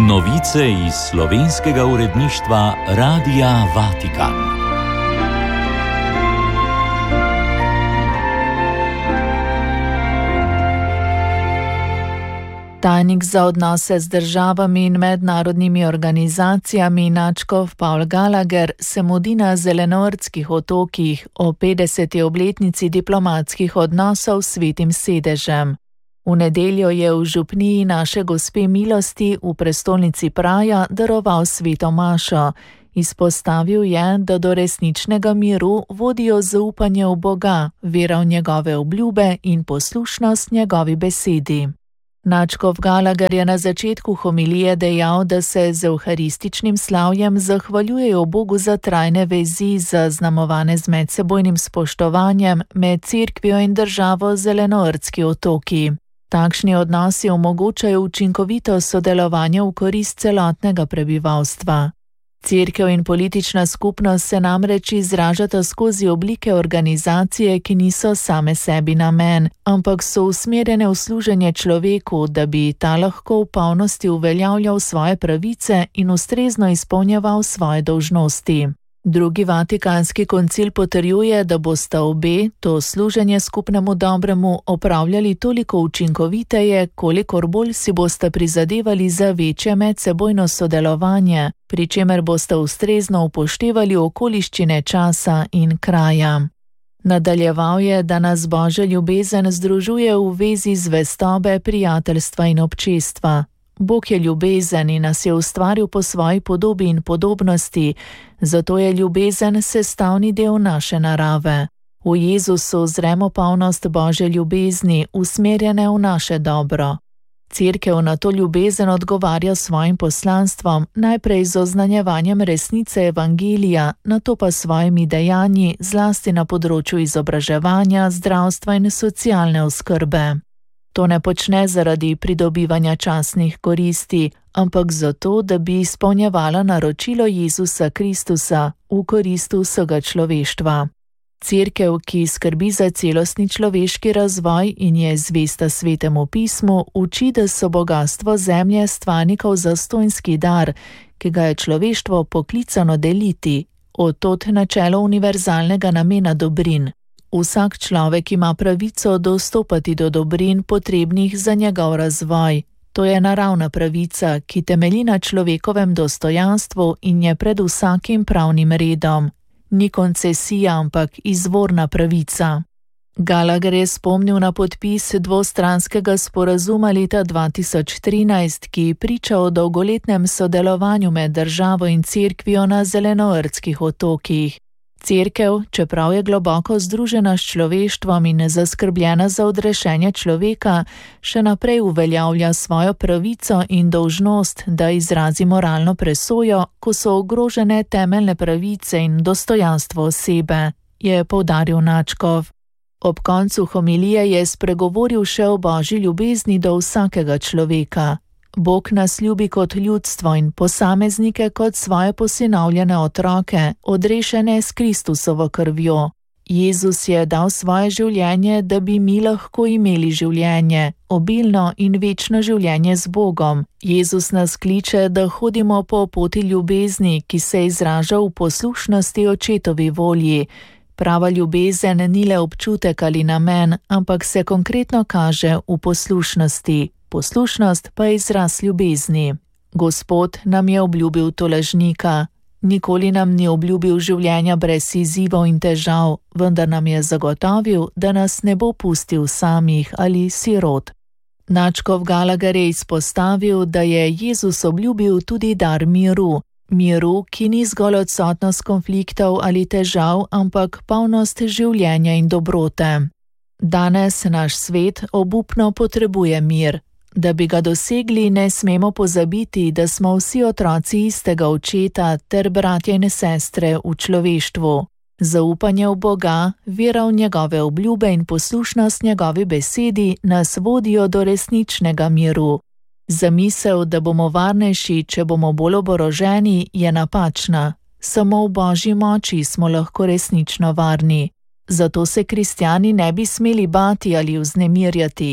Novice iz slovenskega uredništva Radia Vatikan. Tajnik za odnose z državami in mednarodnimi organizacijami nadškof Paul Gallagher se mudi na Zelenortskih otokih o 50. obletnici diplomatskih odnosov s Svetim sedežem. V nedeljo je v župniji Naše gospe milosti v prestolnici Praja daroval sveto mašo. Izpostavil je, da do resničnega miru vodijo zaupanje v Boga, vera v njegove obljube in poslušnost njegovi besedi. Nadškof Gallagher je na začetku homilije dejal, da se z evharističnim slavjem zahvaljujejo Bogu za trajne vezi, zaznamovane z medsebojnim spoštovanjem med cerkvijo in državo Zelenortski otoki. Takšni odnosi omogočajo učinkovito sodelovanje v korist celotnega prebivalstva. Cerkev in politična skupnost se namreč izražata skozi oblike organizacije, ki niso same sebi namen, ampak so usmerjene v služenje človeku, da bi ta lahko v polnosti uveljavljal svoje pravice in ustrezno izpolnjeval svoje dolžnosti. Drugi vatikanski koncil potrjuje, da bosta obe to služenje skupnemu dobremu opravljali toliko učinkoviteje, kolikor bolj si bosta prizadevali za večje medsebojno sodelovanje, pri čemer bosta ustrezno upoštevali okoliščine časa in kraja. Nadaljeval je, da nas Božja ljubezen združuje v vezi zvestobe, prijateljstva in občestva. Bog je ljubezen in nas je ustvaril po svoji podobi in podobnosti, zato je ljubezen sestavni del naše narave. V Jezusu zremo polnost Božje ljubezni, usmerjene v naše dobro. Cerkev na to ljubezen odgovarja svojim poslanstvom, najprej z oznanjevanjem resnice evangelija, nato pa svojimi dejanji, zlasti na področju izobraževanja, zdravstva in socialne oskrbe. To ne počne zaradi pridobivanja častnih koristi, ampak zato, da bi izpolnjevala naročilo Jezusa Kristusa v korist vsega človeštva. Cerkev, ki skrbi za celostni človeški razvoj in je zvesta Svetemu pismu, uči, da so bogastvo zemlje stvarnikov zastonjski dar, ki ga je človeštvo poklicano deliti, od tod načelo univerzalnega namena dobrin. Vsak človek ima pravico dostopati do dobrin potrebnih za njegov razvoj. To je naravna pravica, ki temelji na človekovem dostojanstvu in je pred vsakim pravnim redom. Ni koncesija, ampak izvorna pravica. Gallagher je spomnil na podpis dvostranskega sporazuma leta 2013, ki priča o dolgoletnem sodelovanju med državo in cerkvijo na Zelenortskih otokih. Cerkev, čeprav je globoko združena s človeštvom in zaskrbljena za odrešenje človeka, še naprej uveljavlja svojo pravico in dolžnost, da izrazi moralno presojo, ko so ogrožene temeljne pravice in dostojanstvo osebe, je poudaril nadškof. Ob koncu homilije je spregovoril še o Božji ljubezni do vsakega človeka. Bog nas ljubi kot ljudstvo in posameznike kot svoje posinovljene otroke, odrešene s Kristusovo krvjo. Jezus je dal svoje življenje, da bi mi lahko imeli življenje, obilno in večno življenje z Bogom. Jezus nas kliče, da hodimo po poti ljubezni, ki se izraža v poslušnosti očetovi volji. Prava ljubezen ni le občutek ali namen, ampak se konkretno kaže v poslušnosti. Poslušnost pa je izraz ljubezni. Gospod nam je obljubil tolažnika. Nikoli nam ni obljubil življenja brez izzivov in težav, vendar nam je zagotovil, da nas ne bo pustil samih ali sirot. Nadškof Gallagher je izpostavil, da je Jezus obljubil tudi dar miru. Miru, ki ni zgolj odsotnost konfliktov ali težav, ampak polnost življenja in dobrote. Danes naš svet obupno potrebuje mir. Da bi ga dosegli, ne smemo pozabiti, da smo vsi otroci istega očeta ter bratje in sestre v človeštvu. Zaupanje v Boga, vera v njegove obljube in poslušnost njegovi besedi nas vodijo do resničnega miru. Zamisel, da bomo varnejši, če bomo bolj oboroženi, je napačna. Samo v Božji moči smo lahko resnično varni. Zato se kristjani ne bi smeli bati ali vznemirjati.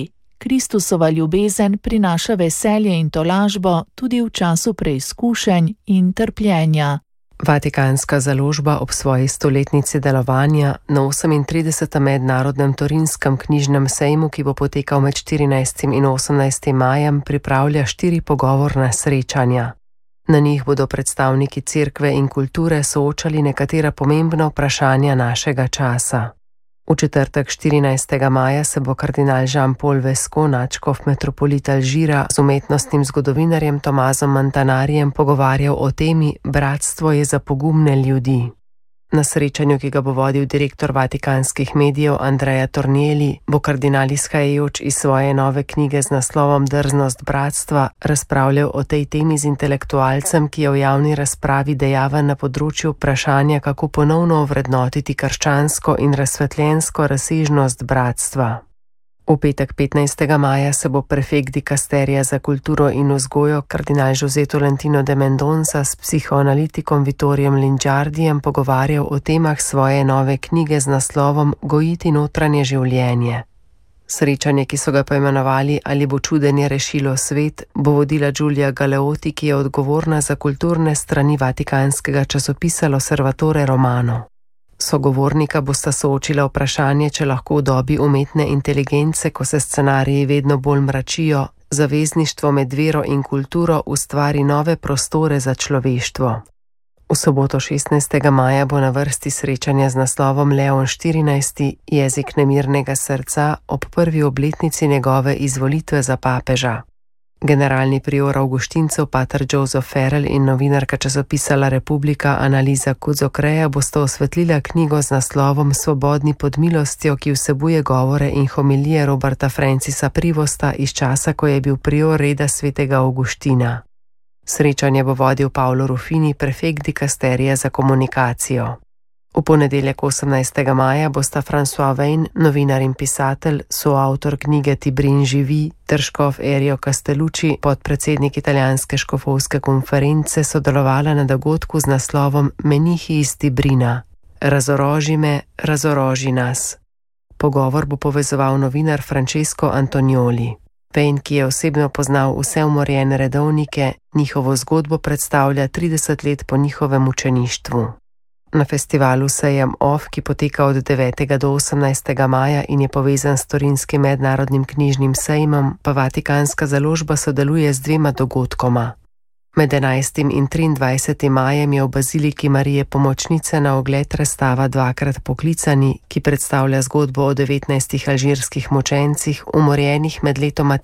Kristusova ljubezen prinaša veselje in tolažbo tudi v času preizkušenj in trpljenja. Vatikanska založba ob svoji stoletnici delovanja na 38. mednarodnem Torinskem knjižnem sejmu, ki bo potekal med 14. in 18. majem, pripravlja 4 pogovorna srečanja. Na njih bodo predstavniki cerkve in kulture soočali nekatera pomembna vprašanja našega časa. V četrtek 14. maja se bo kardinal Jean-Paul Vesco, nadškof metropolita Alžira, z umetnostnim zgodovinarjem Tomazom Montanarijem pogovarjal o temi Bratstvo je za pogumne ljudi. Na srečanju, ki ga bo vodil direktor vatikanskih medijev Andrea Tornielli, bo kardinal izhajajoč iz svoje nove knjige z naslovom Drznost bratstva razpravljal o tej temi z intelektualcem, ki je v javni razpravi dejaven na področju vprašanja, kako ponovno ovrednotiti krščansko in razsvetljensko razsežnost bratstva. V petek 15. maja se bo prefekt dikasterija za kulturo in vzgojo kardinal José Tolentino de Mendonça s psihoanalitikom Vittorijem Lingiardijem pogovarjal o temah svoje nove knjige z naslovom Gojiti notranje življenje. Srečanje, ki so ga poimenovali Ali bo čudenje rešilo svet, bo vodila Giulia Galeotti, ki je odgovorna za kulturne strani vatikanskega časopisa L'Osservatore Romano. Sogovornika bosta soočila vprašanje, če lahko v dobi umetne inteligence, ko se scenariji vedno bolj mračijo, zavezništvo med vero in kulturo ustvari nove prostore za človeštvo. V soboto 16. maja bo na vrsti srečanja z naslovom Leon XIV. Jezik nemirnega srca ob prvi obletnici njegove izvolitve za papeža. Generalni prior avguštincev pater Joseph Farrell in novinarka časopisa La Repubblica Annalisa Cuzzocrea bosta osvetlila knjigo z naslovom Svobodni pod milostjo, ki vsebuje govore in homilije Roberta Francisa Privosta iz časa, ko je bil prior reda svetega Avguština. Srečanje bo vodil Paolo Ruffini, prefekt dikasterije za komunikacijo. V ponedeljek 18. maja bosta François Veyne, novinar in pisatelj, soavtor knjige Tibrin živi, ter škof Erio Castellucci, podpredsednik italijanske škofovske konference, sodelovala na dogodku z naslovom Menihi iz Tibrina. Razoroži me, razoroži nas. Pogovor bo povezoval novinar Francesco Antonioli. Veyne, ki je osebno poznal vse umorjene redovnike, njihovo zgodbo predstavlja 30 let po njihovem mučeništvu. Na festivalu Sejem Off, ki poteka od 9. do 18. maja in je povezan s Torinskim mednarodnim knjižnim sejmom, pa Vatikanska založba sodeluje z 2 dogodkoma. Med 11. in 23. majem je v Baziliki Marije Pomočnice na ogled razstava Dvakrat poklicani, ki predstavlja zgodbo o 19 alžirskih mučencih, umorjenih med letoma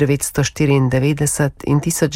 1994 in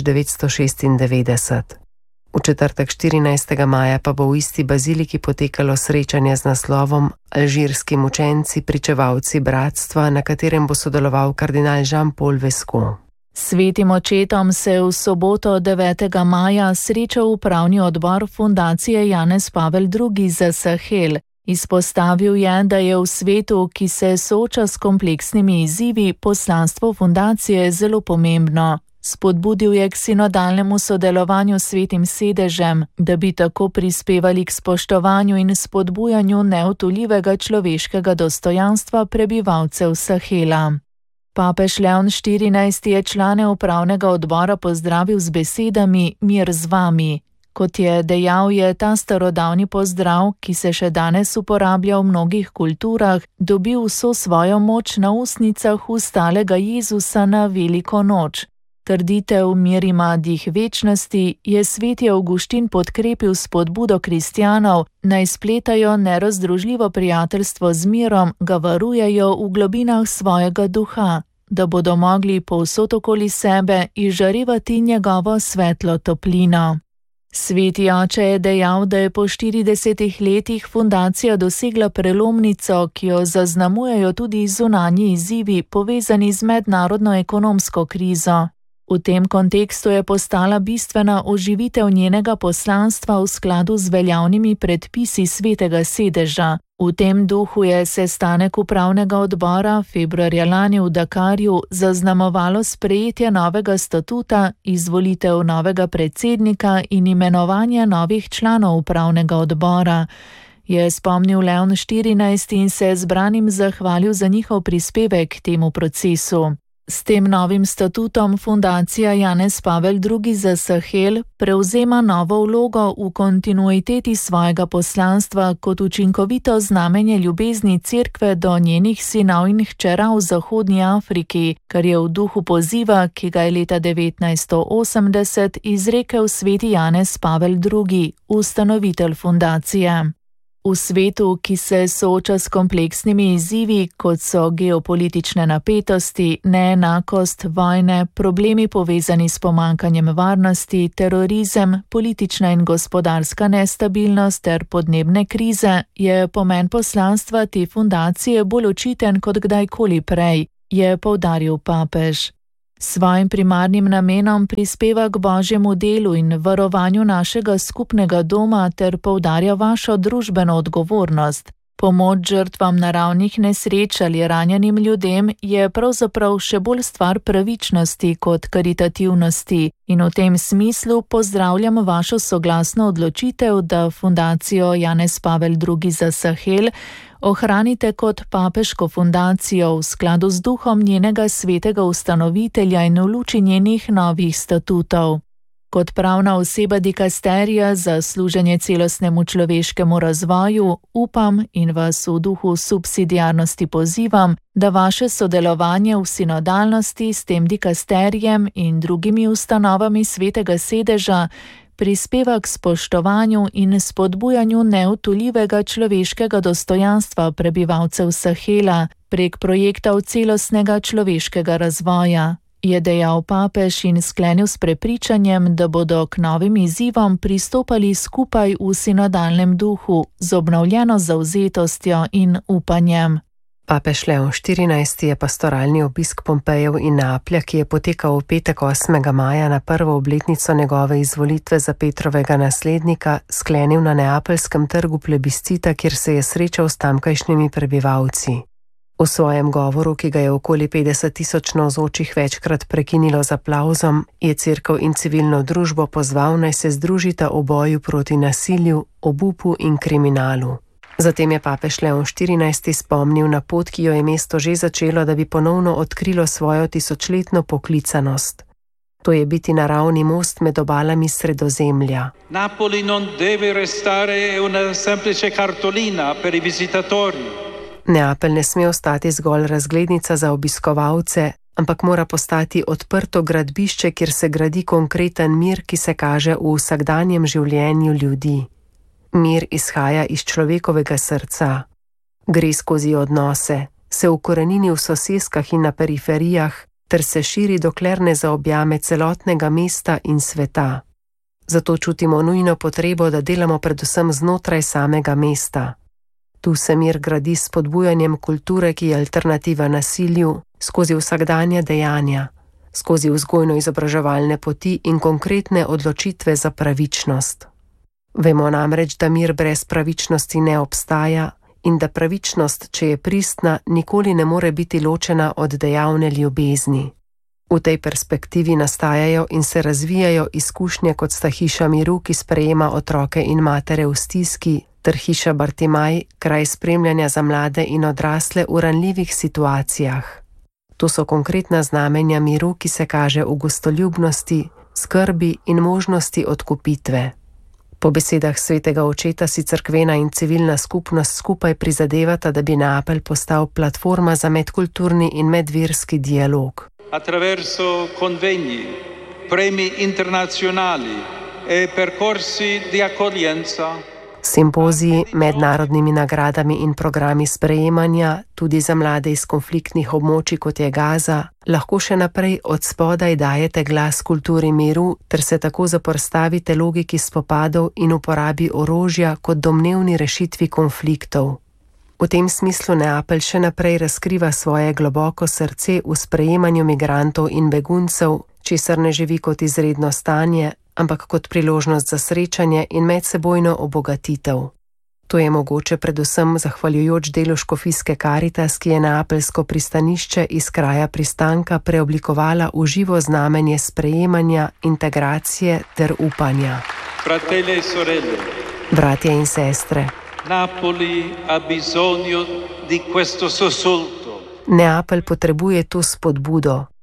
1996. V četrtek 14. maja pa bo v isti baziliki potekalo srečanje z naslovom Alžirski mučenci, pričevalci bratstva, na katerem bo sodeloval kardinal Jean-Paul Vesco. Svetim očetom se je v soboto 9. maja srečal upravni odbor fundacije Janez Pavel II. Za Sahel. Izpostavil je, da je v svetu, ki se sooča s kompleksnimi izzivi, poslanstvo fundacije zelo pomembno. Spodbudil je k sinodalnemu sodelovanju s Svetim sedežem, da bi tako prispevali k spoštovanju in spodbujanju neodtujljivega človeškega dostojanstva prebivalcev Sahela. Papež Leon XIV. Je člane upravnega odbora pozdravil z besedami Mir z vami. Kot je dejal, je ta starodavni pozdrav, ki se še danes uporablja v mnogih kulturah, dobil vso svojo moč na ustnicah ustalega Jezusa na veliko noč. Trditev mir ima dih večnosti je sveti Avguštin podkrepil s spodbudo kristjanov, naj spletajo nerazdružljivo prijateljstvo z mirom, ga varujejo v globinah svojega duha, da bodo mogli povsod okoli sebe izžarevati njegovo svetlo toplino. Sveti oče je dejal, da je po 40 letih fundacija dosegla prelomnico, ki jo zaznamujejo tudi zunanji izzivi, povezani z mednarodno ekonomsko krizo. V tem kontekstu je postala bistvena oživitev njenega poslanstva v skladu z veljavnimi predpisi Svetega sedeža. V tem duhu je sestanek upravnega odbora februarja lani v Dakarju zaznamovalo sprejetje novega statuta, izvolitev novega predsednika in imenovanje novih članov upravnega odbora. Je spomnil Leon XIV. In se zbranim zahvalil za njihov prispevek k temu procesu. S tem novim statutom fundacija Janez Pavel II. Za Sahel prevzema novo vlogo v kontinuiteti svojega poslanstva kot učinkovito znamenje ljubezni cerkve do njenih sinov in hčera v Zahodnji Afriki, kar je v duhu poziva, ki ga je leta 1980 izrekel sveti Janez Pavel II., ustanovitelj fundacije. V svetu, ki se sooča s kompleksnimi izzivi, kot so geopolitične napetosti, neenakost, vojne, problemi povezani s pomanjkanjem varnosti, terorizem, politična in gospodarska nestabilnost ter podnebne krize, je pomen poslanstva te fundacije bolj očiten kot kdajkoli prej, je poudaril papež. Svojim primarnim namenom prispeva k božjemu delu in varovanju našega skupnega doma ter poudarja vašo družbeno odgovornost. Pomoč žrtvam naravnih nesreč ali ranjenim ljudem je pravzaprav še bolj stvar pravičnosti kot karitativnosti in v tem smislu pozdravljam vašo soglasno odločitev, da fundacijo Janez Pavel II. Za Sahel ohranite kot papeško fundacijo v skladu z duhom njenega svetega ustanovitelja in v luči njenih novih statutov. Kot pravna oseba dikasterija za služenje celostnemu človeškemu razvoju, upam in vas v duhu subsidiarnosti pozivam, da vaše sodelovanje v sinodalnosti s tem dikasterijem in drugimi ustanovami svetega sedeža prispeva k spoštovanju in spodbujanju neodtujljivega človeškega dostojanstva prebivalcev Sahela prek projektov celostnega človeškega razvoja, je dejal papež in sklenil s prepričanjem, da bodo k novim izzivom pristopali skupaj v sinodalnem duhu z obnovljeno zavzetostjo in upanjem. Papež Leon XIV. Je pastoralni obisk Pompejev in Neaplja, ki je potekal v petek 8. maja na prvo obletnico njegove izvolitve za Petrovega naslednika, sklenil na neapeljskem trgu plebiscita, kjer se je srečal s tamkajšnjimi prebivalci. V svojem govoru, ki ga je okoli 50.000 navzočih večkrat prekinilo z aplavzom, je cerkev in civilno družbo pozval, naj se združita v boju proti nasilju, obupu in kriminalu. Zatem je papež Leon XIV. Spomnil na pot, ki jo je mesto že začelo, da bi ponovno odkrilo svojo tisočletno poklicanost. To je biti naravni most med obalami Sredozemlja. Napoli non deve restare una semplice cartolina per i visitatori. Neapelj ne sme ostati zgolj razglednica za obiskovalce, ampak mora postati odprto gradbišče, kjer se gradi konkreten mir, ki se kaže v vsakdanjem življenju ljudi. Mir izhaja iz človekovega srca, gre skozi odnose, se ukorenini v soseskah in na periferijah, ter se širi, dokler ne zaobjame celotnega mesta in sveta. Zato čutimo nujno potrebo, da delamo predvsem znotraj samega mesta. Tu se mir gradi s spodbujanjem kulture, ki je alternativa nasilju, skozi vsakdanja dejanja, skozi vzgojno-izobraževalne poti in konkretne odločitve za pravičnost. Vemo namreč, da mir brez pravičnosti ne obstaja in da pravičnost, če je pristna, nikoli ne more biti ločena od dejavne ljubezni. V tej perspektivi nastajajo in se razvijajo izkušnje, kot sta hiša miru, ki sprejema otroke in matere v stiski, ter hiša Bartimaj, kraj spremljanja za mlade in odrasle v ranljivih situacijah. To so konkretna znamenja miru, ki se kaže v gostoljubnosti, skrbi in možnosti odkupitve. Po besedah svetega očeta si cerkvena in civilna skupnost skupaj prizadevata, da bi Neapelj postal platforma za medkulturni in medverski dialog. Attraverso convegni, premi internazionali e percorsi di accoglienza. Simpoziji, mednarodnimi nagradami in programi sprejemanja, tudi za mlade iz konfliktnih območij, kot je Gaza, lahko še naprej od spodaj dajete glas kulturi miru ter se tako zoperstavite logiki spopadov in uporabi orožja kot domnevni rešitvi konfliktov. V tem smislu Neapelj še naprej razkriva svoje globoko srce v sprejemanju migrantov in beguncev, česar ne živi kot izredno stanje, ampak kot priložnost za srečanje in medsebojno obogatitev. To je mogoče predvsem zahvaljujoč delu škofijske Karitas, ki je neapeljsko pristanišče iz kraja pristanka preoblikovala v živo znamenje sprejemanja, integracije ter upanja. Fratelli e sorelle. Bratje in sestre. Napoli ha bisogno di questo sussulto. Neapelj potrebuje to spodbudo,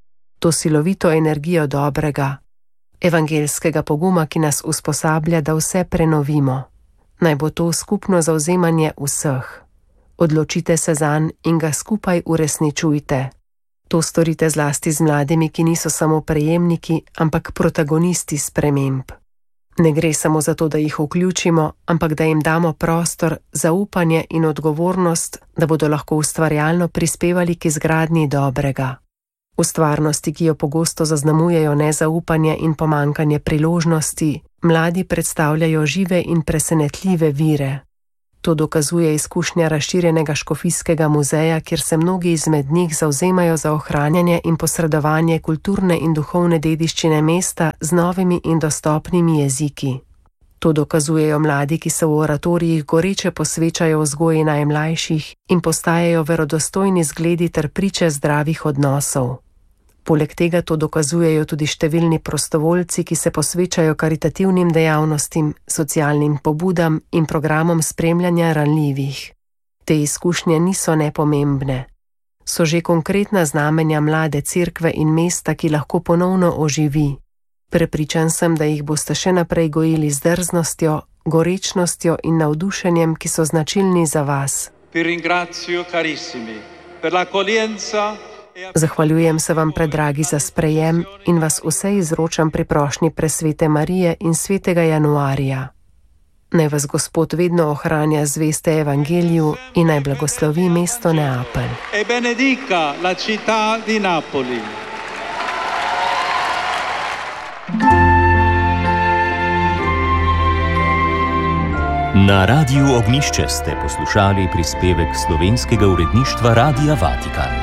to silovito energijo dobrega, evangelskega poguma, ki nas usposablja, da vse prenovimo. Naj bo to skupno zavzemanje vseh. Odločite se zanj in ga skupaj uresničujte. To storite zlasti z mladimi, ki niso samo prejemniki, ampak protagonisti sprememb. Ne gre samo za to, da jih vključimo, ampak da jim damo prostor, zaupanje in odgovornost, da bodo lahko ustvarjalno prispevali k izgradnji dobrega. V stvarnosti, ki jo pogosto zaznamujejo nezaupanje in pomankanje priložnosti, mladi predstavljajo žive in presenetljive vire. To dokazuje izkušnja razširjenega škofijskega muzeja, kjer se mnogi izmed njih zavzemajo za ohranjanje in posredovanje kulturne in duhovne dediščine mesta z novimi in dostopnimi jeziki. To dokazujejo mladi, ki se v oratorijih goreče posvečajo vzgoji najmlajših in postajajo verodostojni zgledi ter priče zdravih odnosov. Poleg tega to dokazujejo tudi številni prostovoljci, ki se posvečajo karitativnim dejavnostim, socialnim pobudam in programom spremljanja ranljivih. Te izkušnje niso nepomembne. So že konkretna znamenja mlade cerkve in mesta, ki lahko ponovno oživi. Prepričan sem, da jih boste še naprej gojili z drznostjo, gorečnostjo in navdušenjem, ki so značilni za vas. Zahvaljujem se vam, predragi, za sprejem in vas vse izročam pri prošnji presvete Marije in svetega Januarja. Naj vas Gospod vedno ohranja zveste evangeliju in naj blagoslovi mesto Neapelj. E benedica la città di Napoli. Na Radiu Ognjišče ste poslušali prispevek slovenskega uredništva Radia Vatikan.